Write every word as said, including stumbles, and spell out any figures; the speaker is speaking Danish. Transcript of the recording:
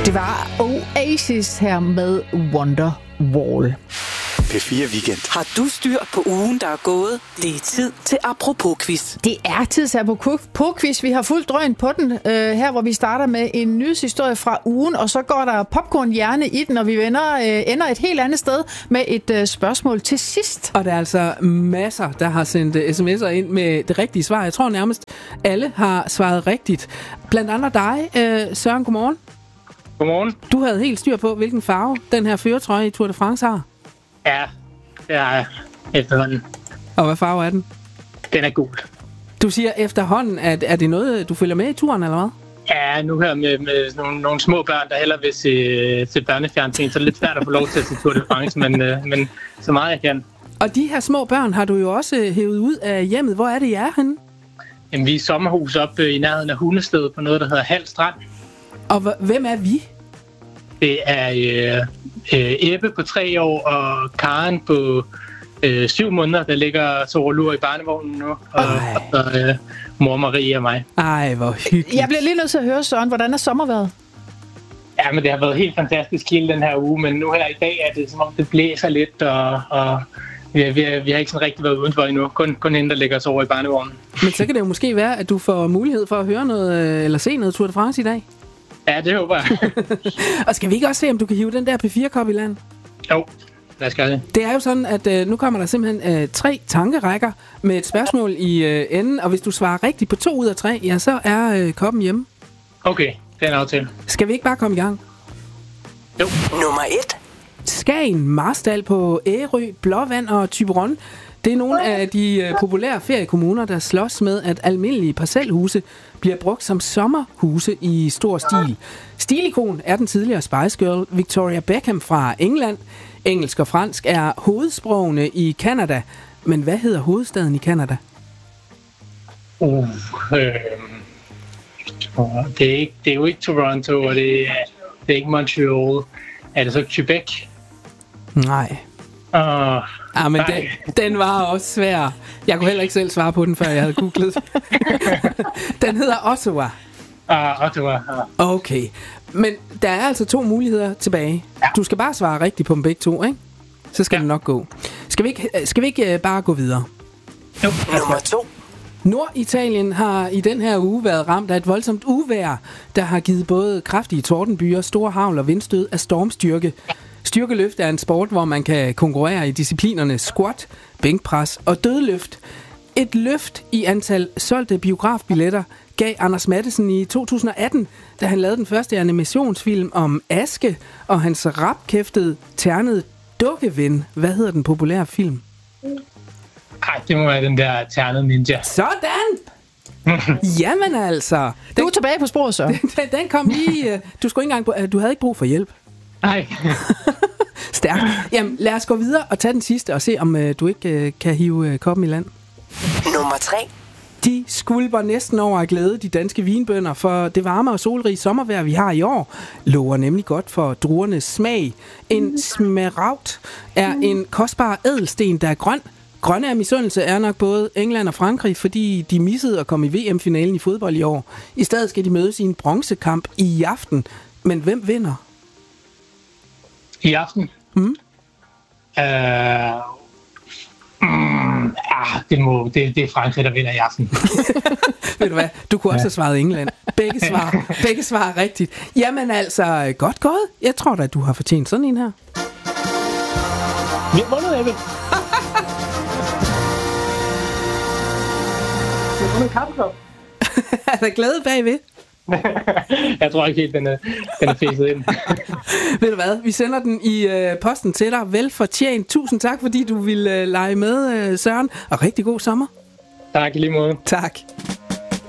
Det var Oasis her med Wonderwall. P fire Weekend. Har du styr på ugen, der er gået? Det er tid til Apropos-quiz. Det er tid til Apropos-quiz. Vi har fuldt drøn på den øh, her, hvor vi starter med en nyhedshistorie fra ugen, og så går der popcorn-hjerne i den, og vi vender, øh, ender et helt andet sted med et øh, spørgsmål til sidst. Og der er altså masser, der har sendt uh, sms'er ind med det rigtige svar. Jeg tror nærmest, alle har svaret rigtigt. Blandt andet dig, øh, Søren, godmorgen. Godmorgen. Du havde helt styr på, hvilken farve den her førertrøje i Tour de France har. Ja, det er efterhånden. Og hvad farve er den? Den er gul. Du siger efterhånden, at er det noget, du følger med i turen, eller hvad? Ja, nu her med, med nogle, nogle små børn, der hellere vil se, se børnefjernsyn, så er det lidt svært at få lov til at se Tour de France, men, øh, men så meget jeg kan. Og de her små børn har du jo også hævet ud af hjemmet. Hvor er det, I er henne? Jamen, vi er i sommerhus op øh, i nærheden af Hundested på noget, der hedder Hald Strand. Og h- hvem er vi? Det er øh, øh, Ebbe på tre år og Karen på øh, syv måneder, der ligger så overlur i barnevognen nu. Og, og så øh, mor Marie og mig. Ej, hvor hyggeligt. Jeg bliver lige nødt til at høre, Søren, hvordan er sommervejret? Ja, men det har været helt fantastisk hele den her uge, men nu her i dag er det som om det blæser lidt, og, og vi, har, vi, har, vi har ikke sådan rigtig været udenfor endnu. Kun, kun hende, der ligger så over i barnevognen. Men så kan det jo måske være, at du får mulighed for at høre noget, eller se noget Tour de France i dag. Ja, det håber jeg. Og skal vi ikke også se, om du kan hive den der P fire kop i land? Jo, lad os gøre det. Det er jo sådan, at øh, nu kommer der simpelthen øh, tre tankerækker med et spørgsmål i øh, enden, og hvis du svarer rigtigt på to ud af tre, ja, så er øh, koppen hjemme. Okay, det er en aftale. Skal vi ikke bare komme i gang? Jo. Nummer et. Skagen, Marstal på Ærø, Blåvand og Thyborøn. Det er nogle af de øh, populære feriekommuner, der slås med, at almindelige parcelhuse bliver brugt som sommerhuse i stor stil. Stilikon er den tidligere Spice Girl Victoria Beckham fra England. Engelsk og fransk er hovedsprogene i Canada. Men hvad hedder hovedstaden i Canada? Uh, øh, det, er ikke, det er jo ikke Toronto, og det er, det er ikke Montreal. Er det så Quebec? Nej. Uh, Ah, men den, den var også svær. Jeg kunne heller ikke selv svare på den, før jeg havde googlet. Den hedder Ottawa. Uh, Ottawa. Uh. Okay. Men der er altså to muligheder tilbage. Ja. Du skal bare svare rigtigt på dem begge to, ikke? Så skal ja. det nok gå. Skal vi ikke, skal vi ikke uh, bare gå videre? Jo. Nummer to. Norditalien har i den her uge været ramt af et voldsomt uvejr, der har givet både kraftige tordenbyer, store hagl og vindstød af stormstyrke. Styrkeløft er en sport, hvor man kan konkurrere i disciplinerne squat, bænkpres og dødløft. Et løft i antal solgte biografbilletter gav Anders Matthesen i to tusind og atten, da han lavede den første animationsfilm om Aske og hans rapkæftede, ternede dukkeven. Hvad hedder den populære film? Ej, det må være den der ternede ninja. Sådan! Jamen altså. Den, Du er tilbage på sporet, så. den, den kom lige... Du, skulle ikke engang, du havde ikke brug for hjælp. Nej. Stærkt. Jamen, lad os gå videre og tage den sidste og se, om øh, du ikke øh, kan hive øh, koppen i land. Nummer tre. De skvulper næsten over af glæde, de danske vinbønder, for det varme og solrige sommervejr, vi har i år, lover nemlig godt for druernes smag. En smaragd er en kostbar ædelsten, der er grøn. Grønne af misundelse er nok både England og Frankrig, fordi de missede at komme i V M-finalen i fodbold i år. I stedet skal de mødes i en bronzekamp i aften. Men hvem vinder? I aften? Mm. Uh, mm, ah, det, må, det, det er Frankrig, der vinder i aften. Ved du hvad? Du kunne også have svaret England. Begge svar, begge svar er rigtigt. Jamen altså, godt gået. Jeg tror da, du har fortjent sådan en her. Vi har vundet, Ebbe. Vi har vundet kaffekop. Er der glæde bagved? Jeg tror ikke helt, den er, den er fæset ind. Ved du hvad? Vi sender den i øh, posten til dig. Velfortjent. Tusind tak, fordi du ville øh, lege med, øh, Søren. Og rigtig god sommer. Tak i lige måde. Tak.